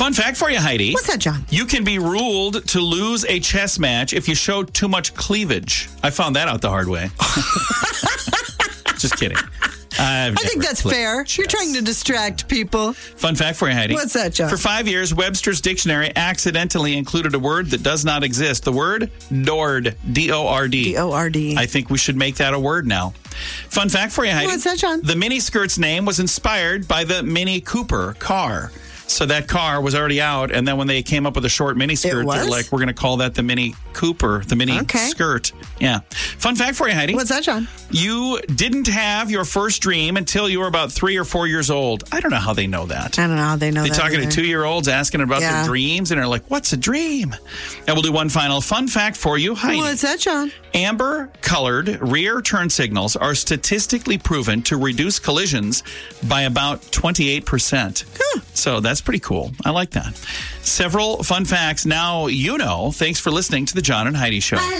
Fun fact for you, Heidi. What's that, John? You can be ruled to lose a chess match if you show too much cleavage. I found that out the hard way. Just kidding. I think that's fair. You're trying to distract people. Fun fact for you, Heidi. What's that, John? For 5 years, Webster's Dictionary accidentally included a word that does not exist. The word Dord. D-O-R-D. D-O-R-D. I think we should make that a word now. Fun fact for you, Heidi. What's that, John? The Mini Skirt's name was inspired by the Mini Cooper car. So that car was already out, and then when they came up with a short mini skirt, they're like, we're going to call that the Mini Cooper, the Mini Skirt. Yeah. Fun fact for you, Heidi. What's that, John? You didn't have your first dream until you were about 3 or 4 years old. I don't know how they know that. I don't know how they know They're that. talking either. to 2-year-olds asking about their dreams, and they're like, what's a dream? And we'll do one final fun fact for you, Heidi. What's that, John? Amber-colored rear turn signals are statistically proven to reduce collisions by about 28%. So that's pretty cool. I like that. Several fun facts now you know. Thanks for listening to the John and Heidi Show.